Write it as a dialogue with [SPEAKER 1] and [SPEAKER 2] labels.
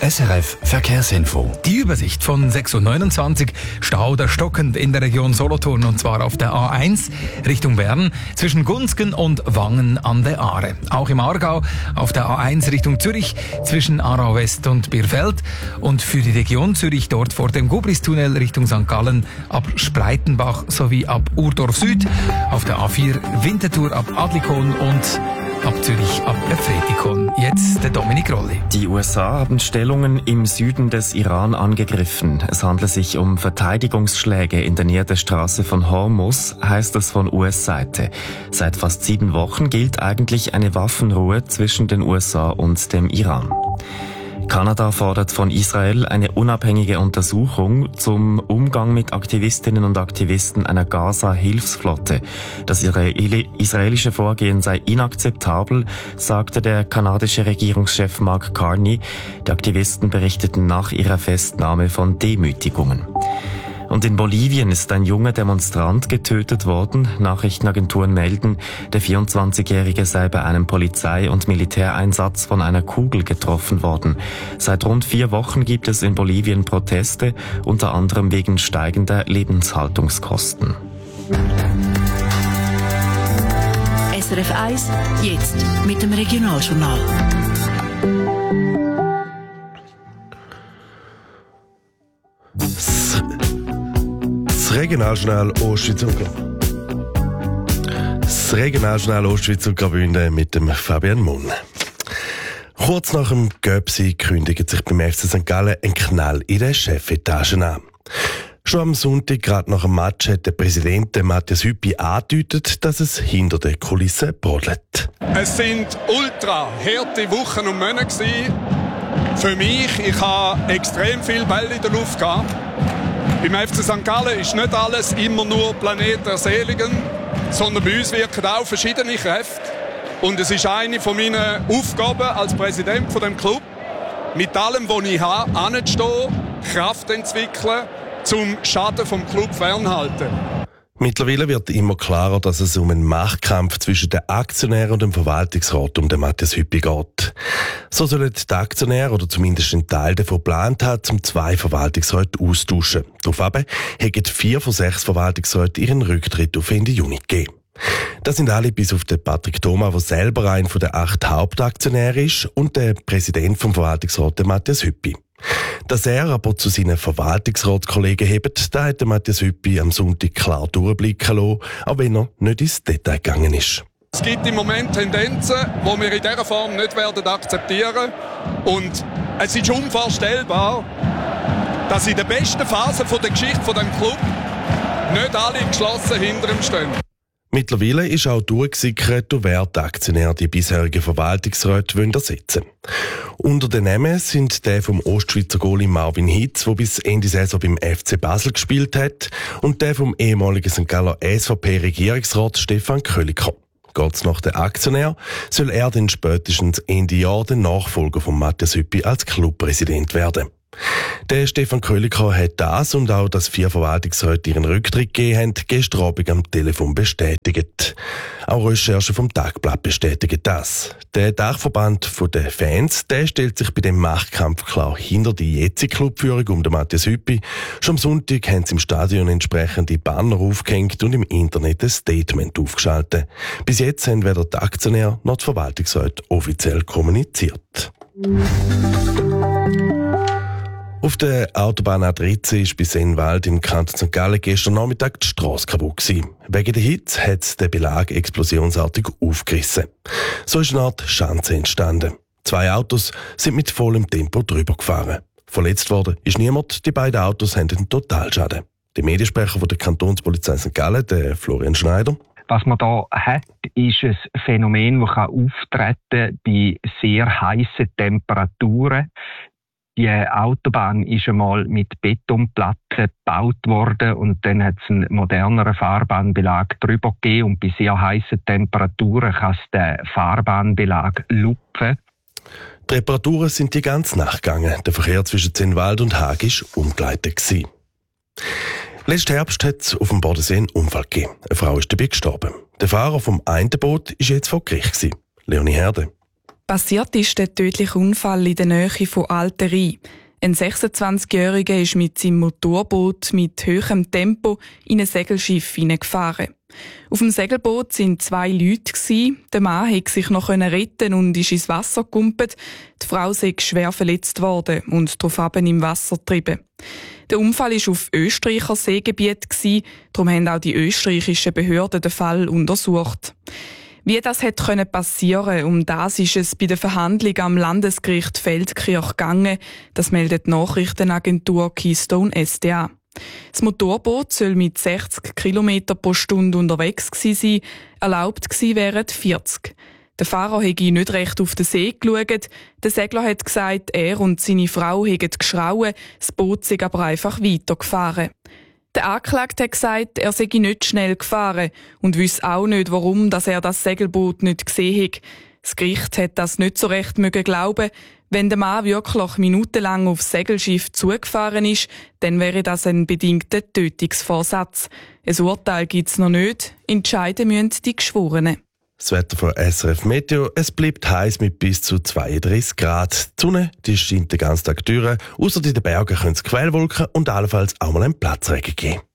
[SPEAKER 1] SRF Verkehrsinfo.
[SPEAKER 2] Die Übersicht von 6.29 Uhr, Stau oder stockend in der Region Solothurn, und zwar auf der A1 Richtung Bern zwischen Gunzgen und Wangen an der Aare. Auch im Aargau auf der A1 Richtung Zürich zwischen Aarau West und Bierfeld, und für die Region Zürich dort vor dem Gubristunnel Richtung St. Gallen ab Spreitenbach sowie ab Urdorf Süd, auf der A4 Winterthur ab Adlikon und ab Zürich ab Efretikon. Jetzt der Dominik Rolli.
[SPEAKER 3] Die USA haben Stellungen im Süden des Iran angegriffen. Es handelt sich um Verteidigungsschläge in der Nähe der Straße von Hormuz, heißt es von US-Seite. Seit fast 7 Wochen gilt eigentlich eine Waffenruhe zwischen den USA und dem Iran. Kanada fordert von Israel eine unabhängige Untersuchung zum Umgang mit Aktivistinnen und Aktivisten einer Gaza-Hilfsflotte. Das israelische Vorgehen sei inakzeptabel, sagte der kanadische Regierungschef Mark Carney. Die Aktivisten berichteten nach ihrer Festnahme von Demütigungen. Und in Bolivien ist ein junger Demonstrant getötet worden. Nachrichtenagenturen melden, der 24-Jährige sei bei einem Polizei- und Militäreinsatz von einer Kugel getroffen worden. Seit rund 4 Wochen gibt es in Bolivien Proteste, unter anderem wegen steigender Lebenshaltungskosten.
[SPEAKER 4] SRF 1, jetzt mit dem Regionaljournal.
[SPEAKER 5] Das Regionaljournal Ostschweiz und Graubünden mit dem Fabian Munn. Kurz nach dem Göpsi kündigt sich beim FC St. Gallen ein Knall in der Chefetage an. Schon am Sonntag, gerade nach dem Match, hat der Präsident Matthias Hüppi angedeutet, dass es hinter den Kulissen brodelt.
[SPEAKER 6] Es sind ultra harte Wochen und Monate gewesen. Für mich, ich habe extrem viele Bälle in der Luft gehabt. Beim FC St. Gallen ist nicht alles immer nur Planet der Seligen, sondern bei uns wirken auch verschiedene Kräfte. Und es ist eine von meinen Aufgaben als Präsident von dem Club, mit allem, was ich habe, anzustehen, Kraft entwickeln, zum Schaden vom Club fernhalten.
[SPEAKER 5] Mittlerweile wird immer klarer, dass es um einen Machtkampf zwischen den Aktionären und dem Verwaltungsrat um den Matthias Hüppi geht. So sollen die Aktionäre, oder zumindest ein Teil davon geplant hat, zum 2 Verwaltungsräte austauschen. Daraufhin haben 4 von 6 Verwaltungsräten ihren Rücktritt auf Ende Juni gegeben. Das sind alle bis auf den Patrick Thoma, der selber einer der 8 Hauptaktionäre ist, und der Präsident vom Verwaltungsrat, der Matthias Hüppi. Dass er aber zu seinen Verwaltungsratskollegen hebt, da hat Matthias Hüppi am Sonntag klar durchblicken lassen, auch wenn er nicht ins Detail gegangen ist.
[SPEAKER 6] Es gibt im Moment Tendenzen, die wir in dieser Form nicht werden akzeptieren. Und es ist unvorstellbar, dass in der besten Phase der Geschichte dieses Clubs nicht alle geschlossen hinter ihm stehen.
[SPEAKER 5] Mittlerweile ist auch durchgesickert, wer die Aktionäre die bisherigen Verwaltungsräte ersetzen wollen. Unter den Namen sind der vom Ostschweizer Goalie Marvin Hitz, der bis Ende Saison beim FC Basel gespielt hat, und der vom ehemaligen St. Galler SVP-Regierungsrat Stefan Köliker. Geht's nach den Aktionär, soll er dann spätestens Ende Jahr der Nachfolger von Matthias Hüppi als Clubpräsident werden. Der Stefan Köliker hat das und auch, dass 4 Verwaltungsräte ihren Rücktritt gegeben haben, gestern Abend am Telefon bestätigt. Auch Recherchen vom Tagblatt bestätigen das. Der Dachverband der Fans, der stellt sich bei dem Machtkampf klar hinter die jetzige Clubführung um den Matthias Hüppi. Schon am Sonntag haben sie im Stadion entsprechende Banner aufgehängt und im Internet ein Statement aufgeschaltet. Bis jetzt haben weder die Aktionäre noch die Verwaltungsräte offiziell kommuniziert. Auf der Autobahn A13 ist bei Sennwald im Kanton St. Gallen gestern Nachmittag die Strasse kaputt gewesen. Wegen der Hitze hat der Belag explosionsartig aufgerissen. So ist eine Art Schanze entstanden. 2 Autos sind mit vollem Tempo drüber gefahren. Verletzt worden ist niemand, die beiden Autos haben einen Totalschaden. Der Mediensprecher von der Kantonspolizei St. Gallen, der Florian Schneider.
[SPEAKER 7] Was man da hat, ist ein Phänomen, das auftreten bei sehr heißen Temperaturen. Die Autobahn ist einmal mit Betonplatten gebaut worden und dann hat es einen moderneren Fahrbahnbelag drüber gegeben und bei sehr heißen Temperaturen kann es den Fahrbahnbelag lupfen.
[SPEAKER 5] Die Reparaturen sind die ganze Nacht gegangen. Der Verkehr zwischen Sennwald und Haag war umgeleitet gewesen. Letzten Herbst hat es auf dem Bodensee einen Unfall gegeben. Eine Frau ist dabei gestorben. Der Fahrer vom einen Boot war jetzt vor Gericht gewesen. Leonie Herde.
[SPEAKER 8] Passiert ist der tödliche Unfall in der Nähe von Altery. Ein 26-Jähriger ist mit seinem Motorboot mit hohem Tempo in ein Segelschiff hineingefahren. Auf dem Segelboot waren 2 Leute. Der Mann konnte sich noch retten und ist ins Wasser gekumpelt. Die Frau sei schwer verletzt worden und daraufhin im Wasser getrieben. Der Unfall war auf Österreicher Seegebiet, darum haben auch die österreichischen Behörden den Fall untersucht. Wie das hätte passieren, um das ist es bei der Verhandlung am Landesgericht Feldkirch gegangen. Das meldet die Nachrichtenagentur Keystone SDA. Das Motorboot soll mit 60 km pro Stunde unterwegs sein, erlaubt gewesen wären 40. Der Fahrer hätte nicht recht auf den See geschaut. Der Segler hat gesagt, er und seine Frau hätten geschrauen, das Boot sei aber einfach weitergefahren. Der Angeklagte hat gesagt, er sei nicht schnell gefahren und wisse auch nicht, warum dass er das Segelboot nicht gesehen hat. Das Gericht hat das nicht so recht glauben. Wenn der Mann wirklich minutenlang aufs Segelschiff zugefahren ist, dann wäre das ein bedingter Tötungsvorsatz. Ein Urteil gibt es noch nicht. Entscheiden müssen die Geschworenen.
[SPEAKER 5] Das Wetter von SRF Meteo, es bleibt heiß mit bis zu 32 Grad. Die Sonne, die scheint den ganzen Tag durch. Ausser in den Bergen können es Quellwolken und allenfalls auch mal einen Platzregen geben.